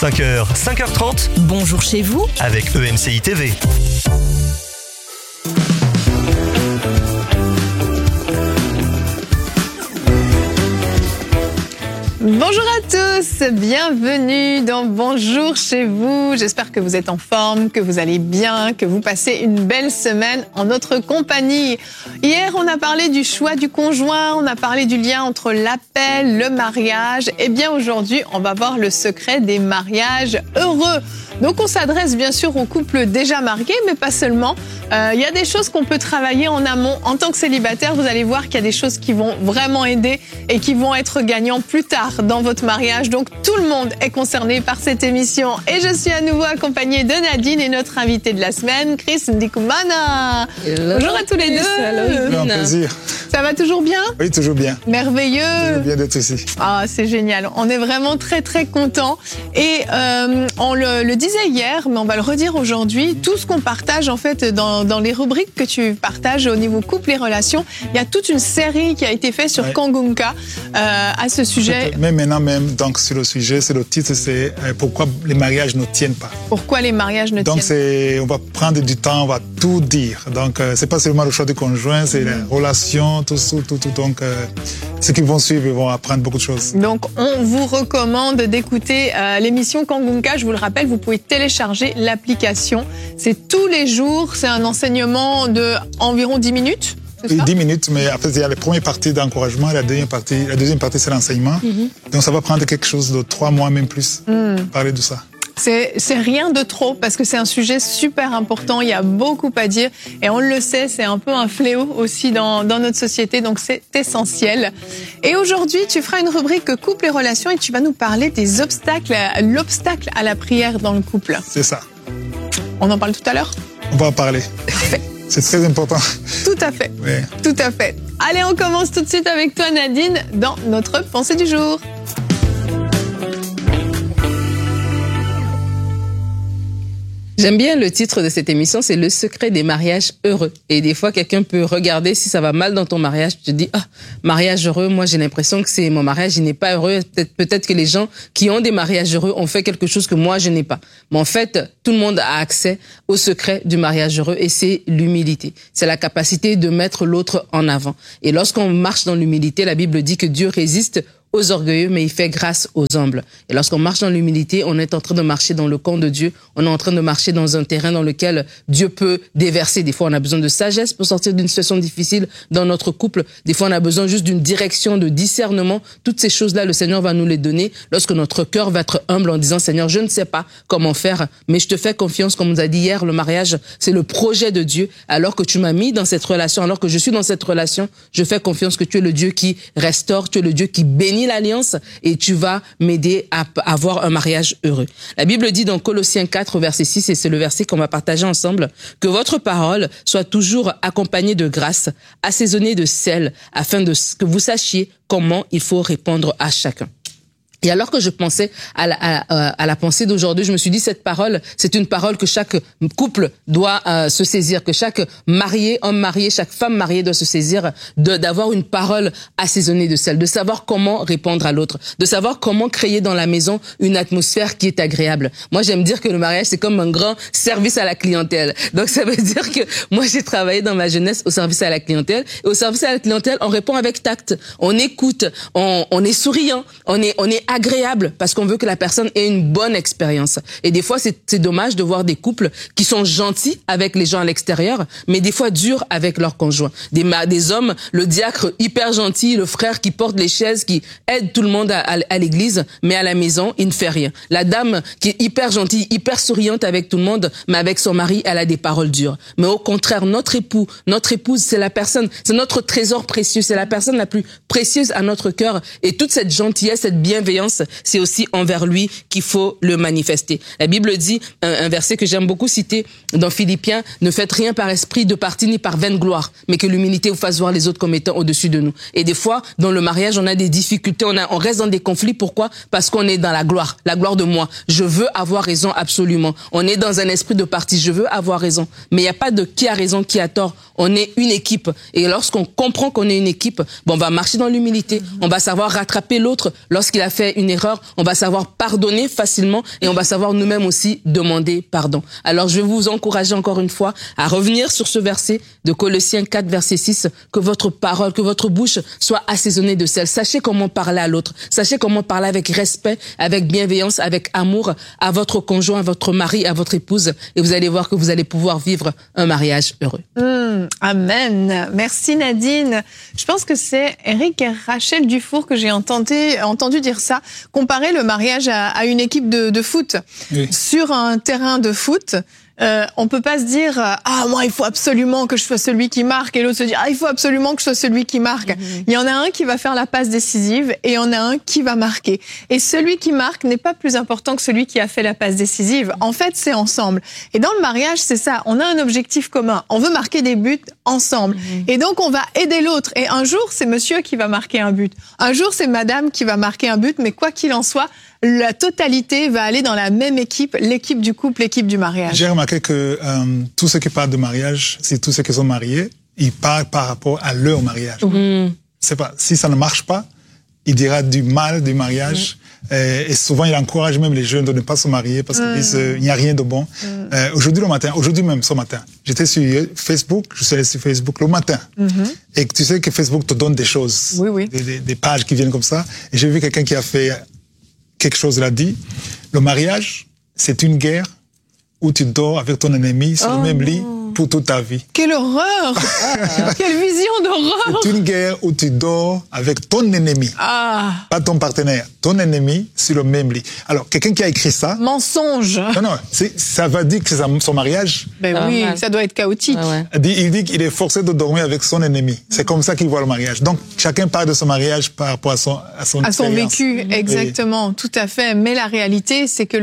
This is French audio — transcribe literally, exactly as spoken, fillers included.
cinq heures, cinq heures trente. Bonjour chez vous avec E M C I T V. Bonjour à tous, bienvenue dans Bonjour chez vous. J'espère que vous êtes en forme, que vous allez bien, que vous passez une belle semaine en notre compagnie. Hier, on a parlé du choix du conjoint, on a parlé du lien entre l'appel, le mariage. Et bien aujourd'hui, on va voir le secret des mariages heureux. Donc on s'adresse bien sûr aux couples déjà mariés, mais pas seulement. Euh, il y a des choses qu'on peut travailler en amont. En tant que célibataire, vous allez voir qu'il y a des choses qui vont vraiment aider et qui vont être gagnants plus tard dans votre mariage. Donc tout le monde est concerné par cette émission. Et je suis à nouveau accompagnée de Nadine et notre invité de la semaine, Chris Ndikumana. Hello. Bonjour à tous les deux. Hello, un plaisir. Ça va toujours bien? Oui, toujours bien. Merveilleux. Toujours bien d'être ici. Ah, c'est génial. On est vraiment très très contents. Et euh, on le, le disait hier, mais on va le redire aujourd'hui. Tout ce qu'on partage en fait dans, dans les rubriques que tu partages au niveau couple et relations, il y a toute une série qui a été faite sur ouais. Kangunka euh, à ce sujet. Mais maintenant même, donc sur le sujet, c'est le titre, c'est euh, pourquoi les mariages ne tiennent pas. Pourquoi les mariages ne donc tiennent pas. Donc c'est, on va prendre du temps, on va tout dire. Donc euh, c'est pas seulement le choix du conjoint, c'est mmh. la relation, tout, tout, tout, tout. Donc euh, ceux qui vont suivre, ils vont apprendre beaucoup de choses. Donc on vous recommande d'écouter euh, l'émission Kangunka. Je vous le rappelle, vous pouvez télécharger l'application. C'est tous les jours, c'est un enseignement de environ dix minutes. Oui, dix minutes, mais après, il y a la première partie d'encouragement et la deuxième partie, la deuxième partie, c'est l'enseignement. Mm-hmm. Donc, ça va prendre quelque chose de trois mois, même plus, mm. parler de ça. C'est, c'est rien de trop, parce que c'est un sujet super important, il y a beaucoup à dire, et on le sait, c'est un peu un fléau aussi dans, dans notre société, donc c'est essentiel. Et aujourd'hui, tu feras une rubrique couple et relations, et tu vas nous parler des obstacles, l'obstacle à la prière dans le couple. C'est ça. On en parle tout à l'heure? On va en parler. Parfait. C'est très important. Tout à fait. Oui. Tout à fait. Allez, on commence tout de suite avec toi, Nadine, dans notre pensée du jour. J'aime bien le titre de cette émission, c'est le secret des mariages heureux. Et des fois, quelqu'un peut regarder si ça va mal dans ton mariage, tu te dis, ah, mariage heureux, moi j'ai l'impression que c'est mon mariage, il n'est pas heureux. Peut-être, peut-être que les gens qui ont des mariages heureux ont fait quelque chose que moi je n'ai pas. Mais en fait, tout le monde a accès au secret du mariage heureux et c'est l'humilité. C'est la capacité de mettre l'autre en avant. Et lorsqu'on marche dans l'humilité, la Bible dit que Dieu résiste aux orgueilleux, mais il fait grâce aux humbles. Et lorsqu'on marche dans l'humilité, on est en train de marcher dans le camp de Dieu. On est en train de marcher dans un terrain dans lequel Dieu peut déverser. Des fois, on a besoin de sagesse pour sortir d'une situation difficile dans notre couple. Des fois, on a besoin juste d'une direction, de discernement. Toutes ces choses-là, le Seigneur va nous les donner lorsque notre cœur va être humble en disant, Seigneur, je ne sais pas comment faire, mais je te fais confiance. Comme on nous a dit hier, le mariage, c'est le projet de Dieu. Alors que tu m'as mis dans cette relation, alors que je suis dans cette relation, je fais confiance que tu es le Dieu qui restaure, tu es le Dieu qui bénit l'alliance et tu vas m'aider à avoir un mariage heureux. La Bible dit dans Colossiens quatre, verset six, et c'est le verset qu'on va partager ensemble, que votre parole soit toujours accompagnée de grâce, assaisonnée de sel, afin de que vous sachiez comment il faut répondre à chacun. Et alors que je pensais à la, à, à la pensée d'aujourd'hui, je me suis dit, cette parole, c'est une parole que chaque couple doit euh, se saisir, que chaque marié, homme marié, chaque femme mariée doit se saisir de, d'avoir une parole assaisonnée de sel, de savoir comment répondre à l'autre, de savoir comment créer dans la maison une atmosphère qui est agréable. Moi, j'aime dire que le mariage, c'est comme un grand service à la clientèle. Donc, ça veut dire que moi, j'ai travaillé dans ma jeunesse au service à la clientèle. Et au service à la clientèle, on répond avec tact, on écoute, on, on est souriant, on est, on est agréable parce qu'on veut que la personne ait une bonne expérience. Et des fois, c'est, c'est dommage de voir des couples qui sont gentils avec les gens à l'extérieur, mais des fois durs avec leurs conjoints. Des, des hommes, le diacre hyper gentil, le frère qui porte les chaises, qui aide tout le monde à, à, à l'église, mais à la maison, il ne fait rien. La dame qui est hyper gentille, hyper souriante avec tout le monde, mais avec son mari, elle a des paroles dures. Mais au contraire, notre époux, notre épouse, c'est la personne, c'est notre trésor précieux, c'est la personne la plus précieuse à notre cœur. Et toute cette gentillesse, cette bienveillance, c'est aussi envers lui qu'il faut le manifester. La Bible dit, un, un verset que j'aime beaucoup citer dans Philippiens, ne faites rien par esprit de parti ni par vaine gloire, mais que l'humilité vous fasse voir les autres comme étant au-dessus de nous. Et des fois, dans le mariage, on a des difficultés, on, a, on reste dans des conflits. Pourquoi? Parce qu'on est dans la gloire, la gloire de moi. Je veux avoir raison absolument. On est dans un esprit de parti, je veux avoir raison. Mais il n'y a pas de qui a raison, qui a tort. On est une équipe. Et lorsqu'on comprend qu'on est une équipe, bon, on va marcher dans l'humilité. On va savoir rattraper l'autre lorsqu'il a fait fait une erreur, on va savoir pardonner facilement et on va savoir nous-mêmes aussi demander pardon. Alors je vais vous encourager encore une fois à revenir sur ce verset de Colossiens quatre, verset six, que votre parole, que votre bouche soit assaisonnée de sel. Sachez comment parler à l'autre, sachez comment parler avec respect, avec bienveillance, avec amour à votre conjoint, à votre mari, à votre épouse, et vous allez voir que vous allez pouvoir vivre un mariage heureux. Mmh, amen. Merci Nadine. Je pense que c'est Eric et Rachel Dufour que j'ai entendu, entendu dire ça, comparer le mariage à, à une équipe de, de foot. Oui. Sur un terrain de foot, euh, on peut pas se dire ah moi il faut absolument que je sois celui qui marque et l'autre se dire ah il faut absolument que je sois celui qui marque. Mm-hmm. Il y en a un qui va faire la passe décisive et il y en a un qui va marquer. Et celui qui marque n'est pas plus important que celui qui a fait la passe décisive. En fait, c'est ensemble. Et dans le mariage, c'est ça. On a un objectif commun. On veut marquer des buts ensemble. Mm-hmm. Et donc on va aider l'autre. Et un jour, c'est monsieur qui va marquer un but. Un jour, c'est madame qui va marquer un but. Mais quoi qu'il en soit, la totalité va aller dans la même équipe, l'équipe du couple, l'équipe du mariage. J'ai remarqué que euh, tous ceux qui parlent de mariage, c'est tous ceux qui sont mariés, ils parlent par rapport à leur mariage. Mmh. C'est pas, si ça ne marche pas, il dira du mal du mariage. Mmh. Et, et souvent, il encourage même les jeunes de ne pas se marier parce qu'ils mmh. disent euh, il n'y a rien de bon. Mmh. Euh, aujourd'hui, le matin, aujourd'hui même ce matin, j'étais sur Facebook, je suis allé sur Facebook le matin. Mmh. Et tu sais que Facebook te donne des choses, oui, oui. Des, des, des pages qui viennent comme ça. Et j'ai vu quelqu'un qui a fait quelque chose, il a dit, le mariage, c'est une guerre où tu dors avec ton ennemi sur oh le même lit pour toute ta vie. Quelle horreur! Ah. Quelle vision d'horreur! C'est une guerre où tu dors avec ton ennemi, ah. pas ton partenaire, ton ennemi sur le même lit. Alors, quelqu'un qui a écrit ça... Mensonge! Non, non, c'est, ça va dire que c'est son mariage. Ben ah, oui, mal. Ça doit être chaotique. Ah, ouais. il, dit, il dit qu'il est forcé de dormir avec son ennemi. C'est comme ça qu'il voit le mariage. Donc, chacun parle de son mariage par rapport à son, à son, à son vécu, exactement, oui. Tout à fait. Mais la réalité, c'est que le